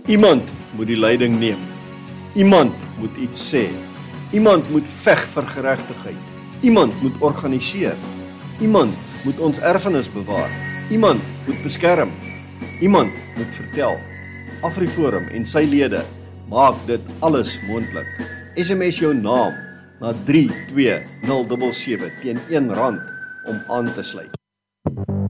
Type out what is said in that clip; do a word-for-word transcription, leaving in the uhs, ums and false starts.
Iemand moet die leiding neem. Iemand moet iets sê. Iemand moet veg vir geregtigheid. Iemand moet organiseer. Iemand moet ons erfenis bewaar. Iemand moet beskerm. Iemand moet vertel. AfriForum en sy lede maak dit alles moontlik. S M S jou naam na drie twee nul sewe sewe teen een rand om aan te sluit.